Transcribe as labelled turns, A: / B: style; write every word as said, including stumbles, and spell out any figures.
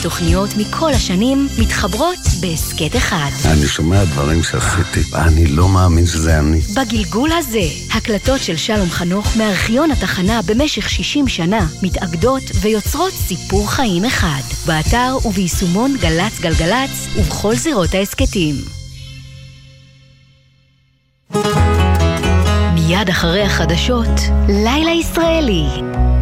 A: התוכניות מכל השנים מתחברות בהסקט אחד.
B: אני שומע דברים שעשיתי, אני לא מאמין שזה אני.
A: בגלגול הזה, הקלטות של שלום חנוך מארכיון התחנה במשך שישים שנה מתאגדות ויוצרות סיפור חיים אחד. באתר וביישומון גלץ גלגלץ ובכל זירות ההסקטים. מיד אחרי החדשות, לילה ישראלי.